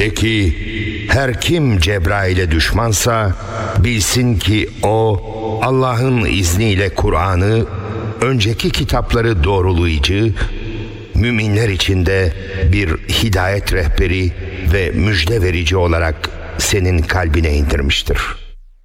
De ki, her kim Cebrail'e düşmansa bilsin ki o Allah'ın izniyle Kur'an'ı, önceki kitapları doğrulayıcı, müminler için de bir hidayet rehberi ve müjde verici olarak senin kalbine indirmiştir.